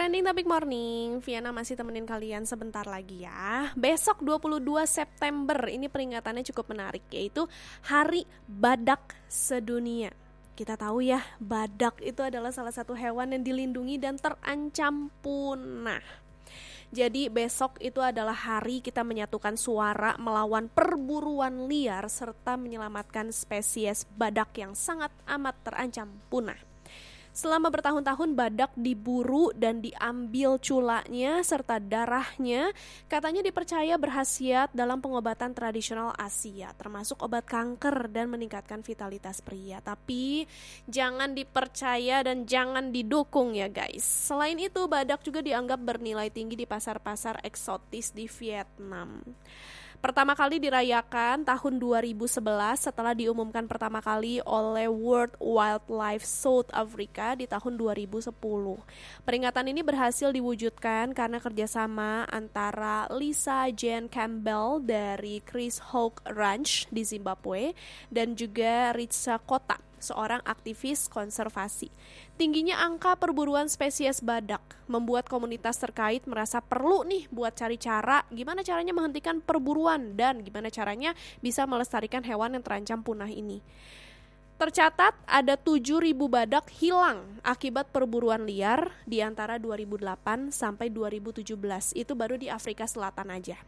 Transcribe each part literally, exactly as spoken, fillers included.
Trending Topic Morning, Viana masih temenin kalian sebentar lagi ya. Besok dua puluh dua September, ini peringatannya cukup menarik, yaitu Hari Badak Sedunia. Kita tahu ya, badak itu adalah salah satu hewan yang dilindungi dan terancam punah. Jadi besok itu adalah hari kita menyatukan suara melawan perburuan liar serta menyelamatkan spesies badak yang sangat amat terancam punah. Selama bertahun-tahun badak diburu dan diambil culanya serta darahnya, katanya dipercaya berkhasiat dalam pengobatan tradisional Asia, termasuk obat kanker dan meningkatkan vitalitas pria. Tapi jangan dipercaya dan jangan didukung ya guys. Selain itu, badak juga dianggap bernilai tinggi di pasar-pasar eksotis di Vietnam. Pertama kali dirayakan tahun dua ribu sebelas setelah diumumkan pertama kali oleh World Wildlife South Africa di tahun dua ribu sepuluh. Peringatan ini berhasil diwujudkan karena kerjasama antara Lisa Jane Campbell dari Chris Hawk Ranch di Zimbabwe dan juga Ritsa Kota, seorang aktivis konservasi. Tingginya angka perburuan spesies badak membuat komunitas terkait merasa perlu nih buat cari cara gimana caranya menghentikan perburuan dan gimana caranya bisa melestarikan hewan yang terancam punah ini. Tercatat ada tujuh ribu badak hilang akibat perburuan liar di antara dua ribu delapan sampai dua ribu tujuh belas. Itu baru di Afrika Selatan aja.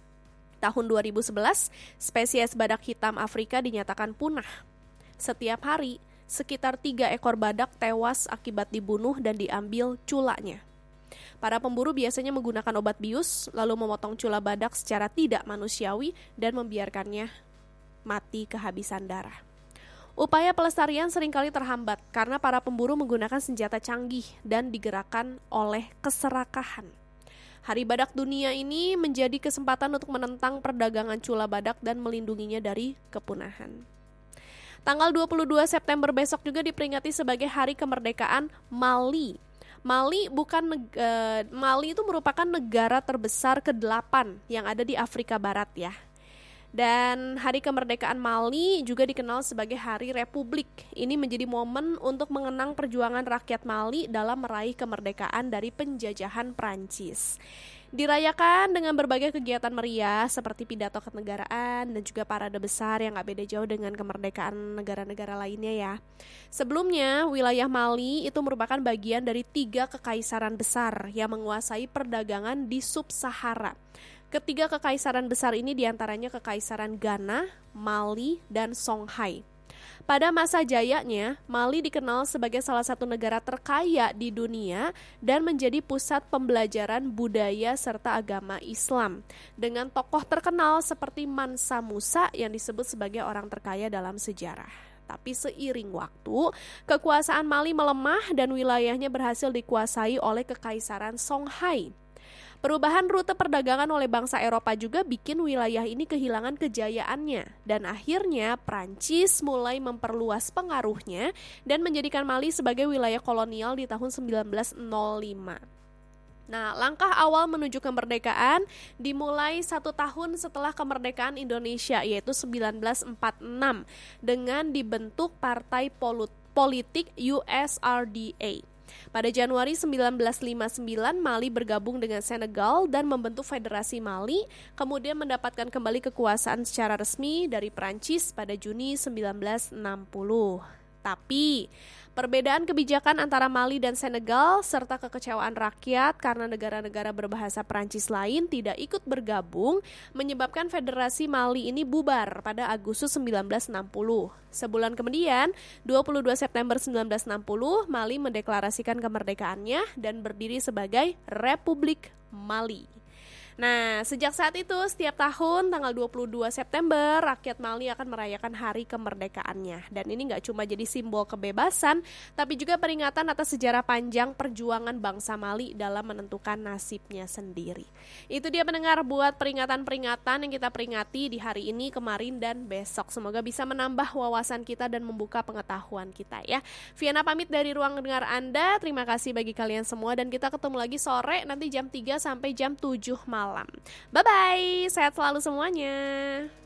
Tahun dua ribu sebelas, spesies badak hitam Afrika dinyatakan punah. Setiap hari, sekitar tiga ekor badak tewas akibat dibunuh dan diambil culanya. Para pemburu biasanya menggunakan obat bius, lalu memotong cula badak secara tidak manusiawi dan membiarkannya mati kehabisan darah. Upaya pelestarian seringkali terhambat karena para pemburu menggunakan senjata canggih dan digerakkan oleh keserakahan. Hari Badak Dunia ini menjadi kesempatan untuk menentang perdagangan cula badak dan melindunginya dari kepunahan. Tanggal dua puluh dua September besok juga diperingati sebagai Hari Kemerdekaan Mali. Mali bukan uh, Mali itu merupakan negara terbesar kedelapan yang ada di Afrika Barat ya. Dan Hari Kemerdekaan Mali juga dikenal sebagai Hari Republik. Ini menjadi momen untuk mengenang perjuangan rakyat Mali dalam meraih kemerdekaan dari penjajahan Prancis. Dirayakan dengan berbagai kegiatan meriah seperti pidato kenegaraan dan juga parade besar yang gak beda jauh dengan kemerdekaan negara-negara lainnya ya. Sebelumnya, wilayah Mali itu merupakan bagian dari tiga kekaisaran besar yang menguasai perdagangan di Sub-Sahara. Ketiga kekaisaran besar ini diantaranya Kekaisaran Ghana, Mali, dan Songhai. Pada masa jayanya, Mali dikenal sebagai salah satu negara terkaya di dunia dan menjadi pusat pembelajaran budaya serta agama Islam dengan tokoh terkenal seperti Mansa Musa yang disebut sebagai orang terkaya dalam sejarah. Tapi seiring waktu, kekuasaan Mali melemah dan wilayahnya berhasil dikuasai oleh Kekaisaran Songhai. Perubahan rute perdagangan oleh bangsa Eropa juga bikin wilayah ini kehilangan kejayaannya dan akhirnya Prancis mulai memperluas pengaruhnya dan menjadikan Mali sebagai wilayah kolonial di tahun sembilan belas nol lima. Nah, langkah awal menuju kemerdekaan dimulai satu tahun setelah kemerdekaan Indonesia, yaitu sembilan belas empat puluh enam dengan dibentuk Partai Politik U S R D A. Pada Januari sembilan belas lima puluh sembilan, Mali bergabung dengan Senegal dan membentuk Federasi Mali, kemudian mendapatkan kembali kekuasaan secara resmi dari Prancis pada Juni sembilan belas enam puluh. Tapi, perbedaan kebijakan antara Mali dan Senegal serta kekecewaan rakyat karena negara-negara berbahasa Prancis lain tidak ikut bergabung menyebabkan Federasi Mali ini bubar pada Agustus sembilan belas enam puluh. Sebulan kemudian, dua puluh dua September sembilan belas enam puluh, Mali mendeklarasikan kemerdekaannya dan berdiri sebagai Republik Mali. Nah, sejak saat itu, setiap tahun tanggal dua puluh dua September, rakyat Mali akan merayakan hari kemerdekaannya. Dan ini gak cuma jadi simbol kebebasan, tapi juga peringatan atas sejarah panjang perjuangan bangsa Mali dalam menentukan nasibnya sendiri. Itu dia pendengar buat peringatan-peringatan yang kita peringati di hari ini, kemarin, dan besok. Semoga bisa menambah wawasan kita dan membuka pengetahuan kita ya. Viana pamit dari ruang dengar Anda. Terima kasih bagi kalian semua dan kita ketemu lagi sore nanti jam tiga sampai jam tujuh malam. Bye-bye, sehat selalu semuanya.